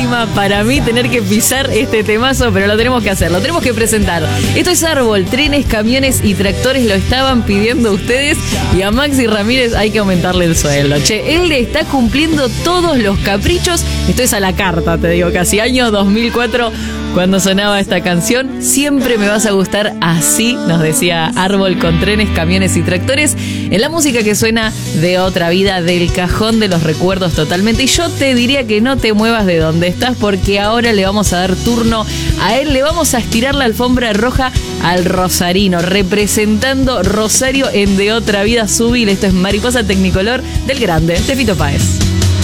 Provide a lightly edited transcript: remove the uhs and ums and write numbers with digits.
lástima para mí tener que pisar este temazo, pero lo tenemos que hacer, lo tenemos que presentar. Esto es Árbol, trenes, camiones y tractores lo estaban pidiendo ustedes y a Maxi Ramírez hay que aumentarle el sueldo. Che, él le está cumpliendo todos los caprichos. Esto es a la carta, te digo, casi año 2004 cuando sonaba esta canción. Siempre me vas a gustar así, nos decía Árbol con trenes, camiones y tractores, en la música que suena de otra vida, del cajón de los recuerdos totalmente. Y yo te diría que no te muevas de donde estás, porque ahora le vamos a dar turno a él, le vamos a estirar la alfombra roja al rosarino, representando Rosario en De Otra Vida Subil. Esto es Mariposa Tecnicolor del grande, de Fito Páez.